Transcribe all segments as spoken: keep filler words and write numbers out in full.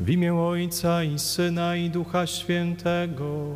W imię Ojca i Syna i Ducha Świętego.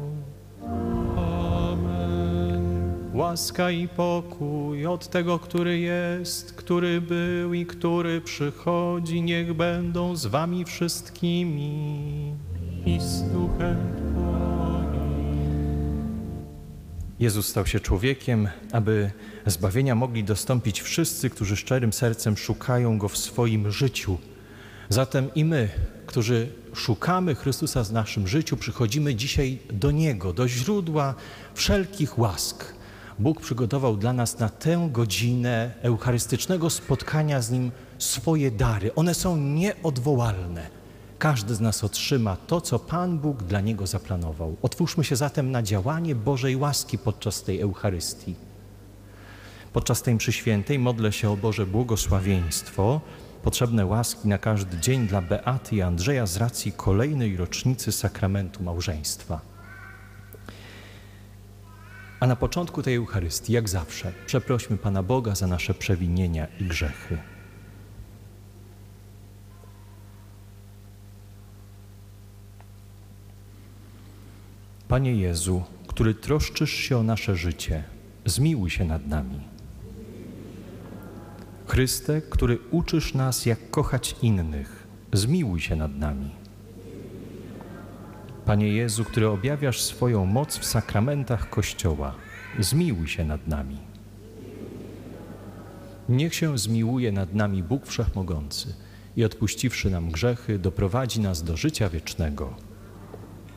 Amen. Łaska i pokój od tego, który jest, który był i który przychodzi, niech będą z wami wszystkimi i z duchem Twoim. Jezus stał się człowiekiem, aby zbawienia mogli dostąpić wszyscy, którzy szczerym sercem szukają Go w swoim życiu. Zatem i my, którzy szukamy Chrystusa w naszym życiu, przychodzimy dzisiaj do Niego, do źródła wszelkich łask. Bóg przygotował dla nas na tę godzinę eucharystycznego spotkania z Nim swoje dary. One są nieodwołalne. Każdy z nas otrzyma to, co Pan Bóg dla niego zaplanował. Otwórzmy się zatem na działanie Bożej łaski podczas tej Eucharystii. Podczas tej mszy świętej modlę się o Boże błogosławieństwo, potrzebne łaski na każdy dzień dla Beaty i Andrzeja z racji kolejnej rocznicy sakramentu małżeństwa. A na początku tej Eucharystii, jak zawsze, przeprośmy Pana Boga za nasze przewinienia i grzechy. Panie Jezu, który troszczysz się o nasze życie, zmiłuj się nad nami. Chryste, który uczysz nas, jak kochać innych, zmiłuj się nad nami. Panie Jezu, który objawiasz swoją moc w sakramentach Kościoła, zmiłuj się nad nami. Niech się zmiłuje nad nami Bóg Wszechmogący i odpuściwszy nam grzechy, doprowadzi nas do życia wiecznego.